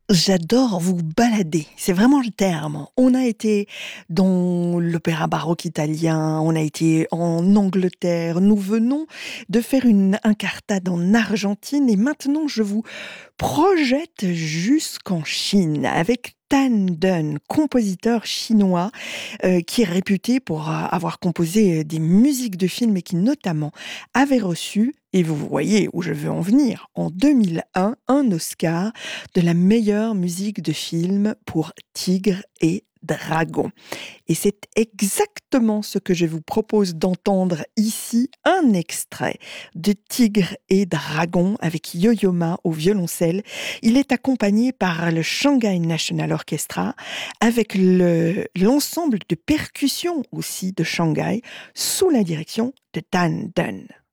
J'adore vous balader, c'est vraiment le terme. On a été dans l'opéra baroque italien, on a été en Angleterre, nous venons de faire une incartade en Argentine et maintenant je vous projette jusqu'en Chine avec Tan Dun, compositeur chinois qui est réputé pour avoir composé des musiques de films et qui notamment avait reçu, et vous voyez où je veux en venir, en 2001, un Oscar de la meilleure musique de film pour Tigre et Dragon. Et c'est exactement ce que je vous propose d'entendre ici, un extrait de Tigre et Dragon avec Yo-Yo Ma au violoncelle. Il est accompagné par le Shanghai National Orchestra avec l'ensemble de percussions aussi de Shanghai sous la direction de Tan Dun.